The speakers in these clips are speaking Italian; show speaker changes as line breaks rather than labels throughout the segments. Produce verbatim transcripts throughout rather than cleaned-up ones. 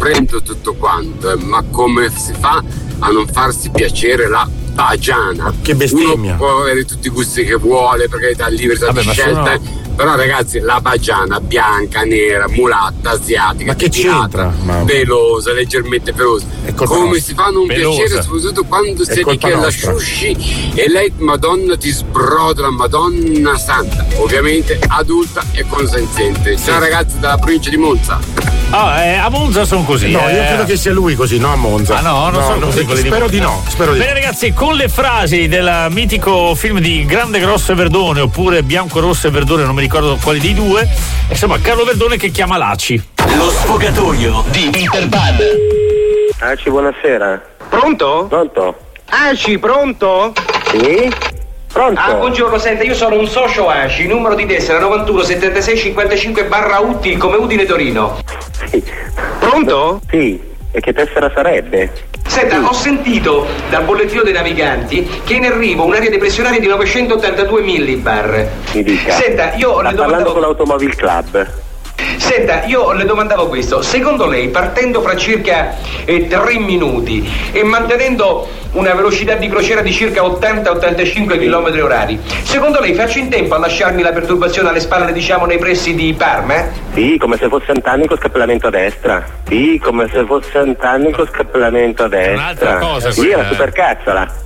comprendo tutto quanto, eh, ma come si fa a non farsi piacere la bagiana?
Che bestemmia.
Uno può avere tutti i gusti che vuole perché dà libertà
Vabbè,
di
ma
scelta,
sono...
però ragazzi, la bagiana bianca, nera, mulatta, asiatica,
ma che c'entra? Ma...
pelosa, leggermente pelosa, come nostra. Si fa a non
pelosa.
piacere, soprattutto quando si è che la sciusci e lei, madonna, ti sbrodola, madonna santa, ovviamente adulta e consenziente. Ciao ragazzi dalla provincia di Monza.
Ah, eh, a Monza sono così.
No,
eh.
io credo che sia lui così, no a Monza.
Ah no, non
no,
sono
no,
così.
così spero di no. Spero di
Bene
no.
ragazzi, con le frasi del mitico film di Grande Grosso e Verdone oppure Bianco Rosso e Verdone, non mi ricordo quali dei due, insomma Carlo Verdone che chiama Laci.
Lo sfogatoio di Interpad.
Aci, buonasera.
Pronto?
Pronto?
Aci, pronto?
Sì? Pronto?
Ah, buongiorno, senta, io sono un socio Aci, numero di tessera novantuno settantasei cinquantacinque barra U T come Udine Torino.
Sì.
Pronto?
Sì, e che tessera sarebbe?
Senta, ho sentito dal bollettino dei naviganti che è in arrivo un'area depressionaria di novecentottantadue millibar.
Mi dica.
Senta, io
Sta
le
parlando
domandavo...
con l'Automobile Club.
Senta, io le domandavo questo, secondo lei partendo fra circa eh, tre minuti e mantenendo una velocità di crociera di circa ottanta ottantacinque chilometri orari, secondo lei faccio in tempo a lasciarmi la perturbazione alle spalle, diciamo nei pressi di Parma?
Sì, come se fosse anni con scappellamento a destra. Sì, come se fosse anni con scappellamento a destra.
Un'altra cosa,
sì,
quella.
una supercazzola.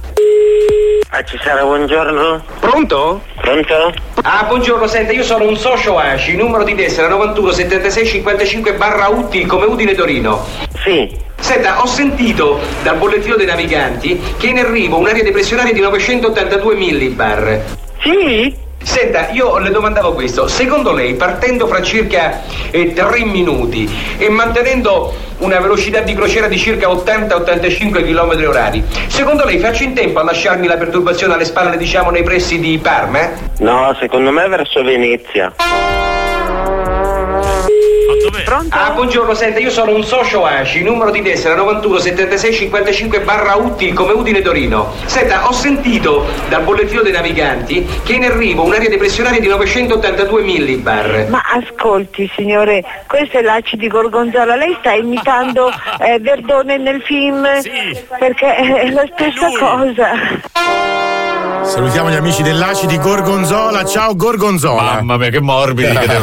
Ah, ci sarà, buongiorno.
Pronto?
Pronto?
Ah, buongiorno, senta, io sono un socio Aci, numero di tessera novantuno settantasei cinquantacinque barra U T come Udine Torino.
Sì.
Senta, ho sentito dal bollettino dei naviganti che è in arrivo un'area depressionaria di novecentottantadue millibar.
Sì?
Senta, io le domandavo questo, secondo lei partendo fra circa eh, tre minuti e mantenendo una velocità di crociera di circa ottanta ottantacinque chilometri orari, secondo lei faccio in tempo a lasciarmi la perturbazione alle spalle, diciamo nei pressi di Parma?
No, secondo me verso Venezia.
Pronto? Ah, buongiorno, senta, io sono un socio Aci, numero di tessera novantuno settantasei cinquantacinque barra U T come Udine Torino. Senta, ho sentito dal bollettino dei naviganti che è in arrivo un'area depressionaria di novecentottantadue millibar.
Ma ascolti signore, questo è l'Aci di Gorgonzola, lei sta imitando eh, Verdone nel film?
Sì.
Perché è la stessa
Lui.
cosa.
Salutiamo gli amici dell'Aci di Gorgonzola, ciao Gorgonzola.
Mamma mia che morbidi che